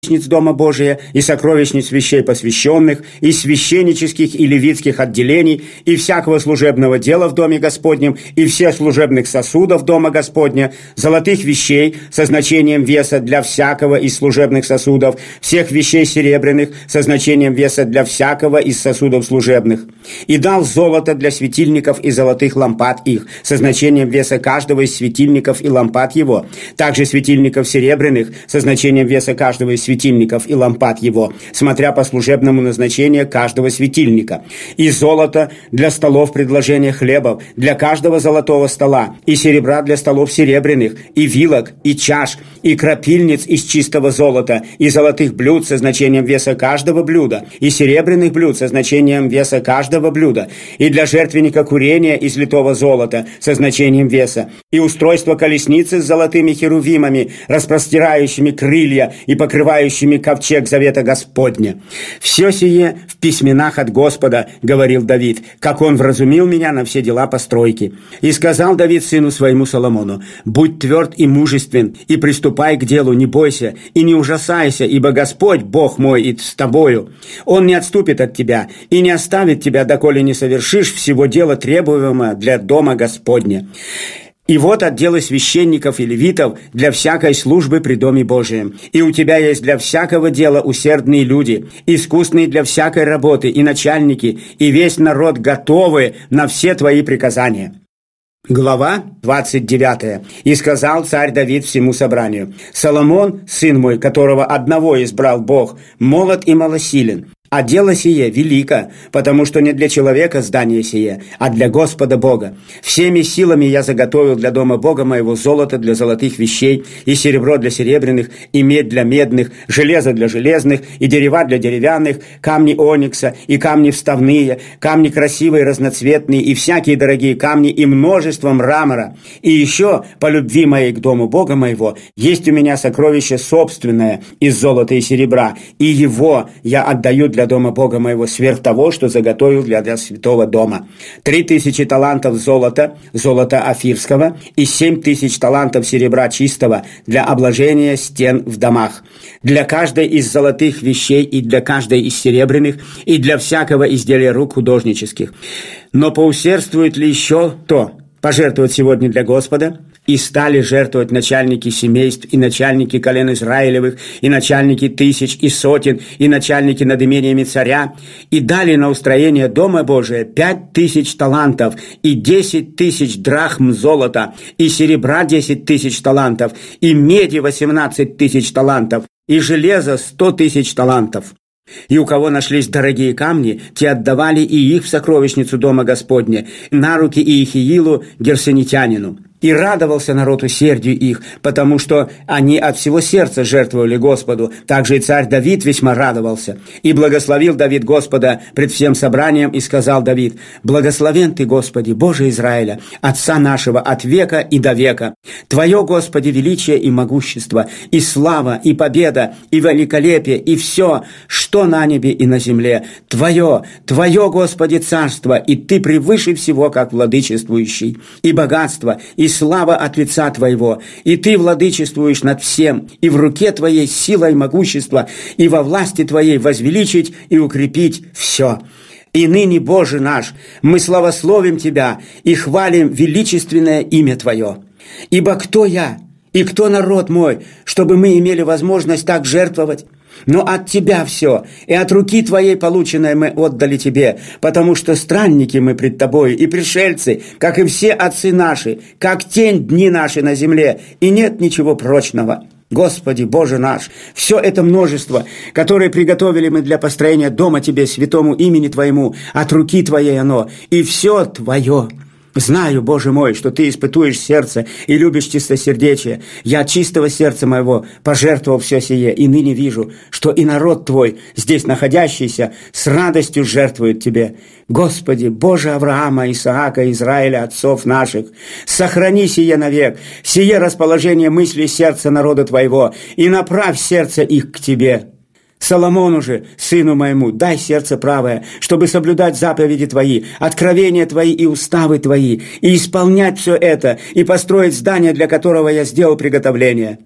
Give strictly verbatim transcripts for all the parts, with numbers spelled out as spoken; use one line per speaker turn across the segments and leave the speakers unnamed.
сокровищниц Дома Божия, и сокровищниц вещей посвященных, и священнических и левитских отделений, и всякого служебного дела в Доме Господнем, и всех служебных сосудов Дома Господня, золотых вещей со значением веса для всякого из служебных сосудов, всех вещей серебряных со значением веса для всякого из сосудов служебных. И дал золото для светильников и золотых лампад их со значением веса каждого из светильников и лампад его, также светильников серебряных со значением веса каждого из светильников и лампад его, смотря по служебному назначению каждого светильника, и золото для столов предложения хлебов, для каждого золотого стола, и серебра для столов серебряных, и вилок, и чаш, и крапильниц из чистого золота, и золотых блюд со значением веса каждого блюда, и серебряных блюд со значением веса каждого блюда, и для жертвенника курения из литого золота со значением веса, и устройство колесницы с золотыми херувимами, распростирающими крылья и покрывающими ковчег завета Господня. «Все сие в письменах от Господа, — говорил Давид, — как он вразумил меня на все дела постройки. И сказал Давид сыну своему Соломону: будь тверд и мужествен, и приступай к делу, не бойся, и не ужасайся, ибо Господь, Бог мой, и с тобою. Он не отступит от тебя, и не оставит тебя, доколе не совершишь всего дела, требуемого для дома Господня. И вот отделы священников и левитов для всякой службы при Доме Божием. И у тебя есть для всякого дела усердные люди, искусные для всякой работы, и начальники, и весь народ готовы на все твои приказания». Глава двадцать девятая. «И сказал царь Давид всему собранию: Соломон, сын мой, которого одного избрал Бог, молод и малосилен. А дело сие велико, потому что не для человека здание сие, а для Господа Бога. Всеми силами я заготовил для дома Бога моего золото для золотых вещей, и серебро для серебряных, и медь для медных, железо для железных, и дерева для деревянных, камни оникса, и камни вставные, камни красивые, разноцветные, и всякие дорогие камни, и множество мрамора. И еще, по любви моей к дому Бога моего, есть у меня сокровище собственное из золота и серебра, и его я отдаю для дома Бога моего сверх того, что заготовил для, для святого дома. Три тысячи талантов золота, золота афирского, и семь тысяч талантов серебра чистого для обложения стен в домах. Для каждой из золотых вещей и для каждой из серебряных, и для всякого изделия рук художнических. Но поусердствует ли еще то пожертвовать сегодня для Господа? И стали жертвовать начальники семейств, и начальники колен Израилевых, и начальники тысяч и сотен, и начальники над имениями царя, и дали на устроение Дома Божия пять тысяч талантов, и десять тысяч драхм золота, и серебра десять тысяч талантов, и меди восемнадцать тысяч талантов, и железа сто тысяч талантов. И у кого нашлись дорогие камни, те отдавали и их в сокровищницу Дома Господня, на руки Иехиилу герсонитянину. И радовался народ усердию их, потому что они от всего сердца жертвовали Господу. Также и царь Давид весьма радовался. И благословил Давид Господа пред всем собранием, и сказал Давид: «Благословен ты, Господи, Боже Израиля, Отца нашего от века и до века. Твое, Господи, величие и могущество, и слава, и победа, и великолепие, и все, что на небе и на земле. Твое, Твое, Господи, царство, и Ты превыше всего, как владычествующий, и богатство, и слава от лица Твоего, и Ты владычествуешь над всем, и в руке Твоей сила и могущество, и во власти Твоей возвеличить и укрепить все. И ныне, Боже наш, мы славословим Тебя и хвалим величественное имя Твое. Ибо кто я и кто народ мой, чтобы мы имели возможность так жертвовать? Но от Тебя все, и от руки Твоей полученное мы отдали Тебе, потому что странники мы пред Тобою, и пришельцы, как и все отцы наши, как тень дни наши на земле, и нет ничего прочного. Господи, Боже наш, все это множество, которое приготовили мы для построения дома Тебе, святому имени Твоему, от руки Твоей оно, и все Твое. Знаю, Боже мой, что Ты испытуешь сердце и любишь чистосердечие. Я от чистого сердца моего пожертвовал все сие, и ныне вижу, что и народ Твой, здесь находящийся, с радостью жертвует Тебе. Господи, Боже Авраама, Исаака, Израиля, отцов наших, сохрани сие навек, сие расположение мыслей сердца народа Твоего, и направь сердце их к Тебе. Соломону же, сыну моему, дай сердце правое, чтобы соблюдать заповеди Твои, откровения Твои и уставы Твои, и исполнять все это, и построить здание, для которого я сделал приготовление.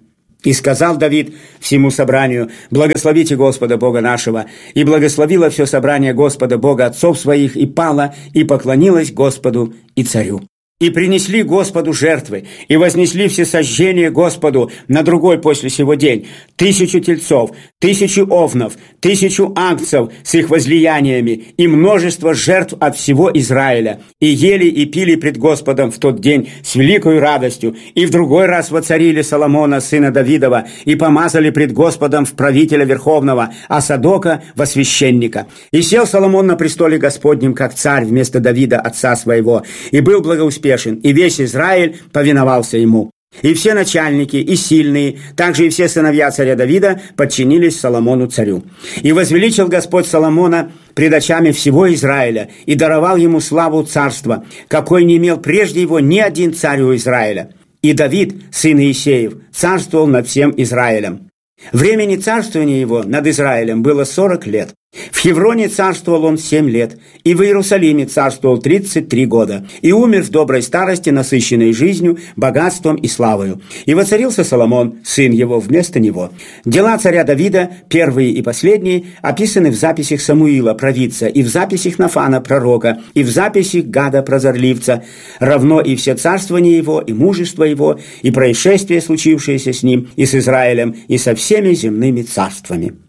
И сказал Давид всему собранию: «Благословите Господа Бога нашего». И благословило все собрание Господа Бога отцов своих, и пало, и поклонилось Господу и царю. И принесли Господу жертвы, и вознесли все сожжения Господу на другой после сего день тысячу тельцов, тысячу овнов, тысячу агнцев с их возлияниями и множество жертв от всего Израиля. И ели и пили пред Господом в тот день с великою радостью. И в другой раз воцарили Соломона, сына Давидова, и помазали пред Господом в правителя верховного, а Садока во священника. И сел Соломон на престоле Господнем, как царь вместо Давида, отца своего, и был благоуспешен. И весь Израиль повиновался ему. И все начальники, и сильные, также и все сыновья царя Давида подчинились Соломону царю. И возвеличил Господь Соломона пред очами всего Израиля, и даровал ему славу царства, какой не имел прежде его ни один царь у Израиля. И Давид, сын Иисеев, царствовал над всем Израилем. Времени царствования его над Израилем было сорок лет. В Хевроне царствовал он семь лет, и в Иерусалиме царствовал тридцать три года, и умер в доброй старости, насыщенной жизнью, богатством и славою. И воцарился Соломон, сын его, вместо него. Дела царя Давида, первые и последние, описаны в записях Самуила, провидца, и в записях Нафана, пророка, и в записях Гада, прозорливца, равно и все царствование его, и мужество его, и происшествия, случившиеся с ним, и с Израилем, и со всеми земными царствами.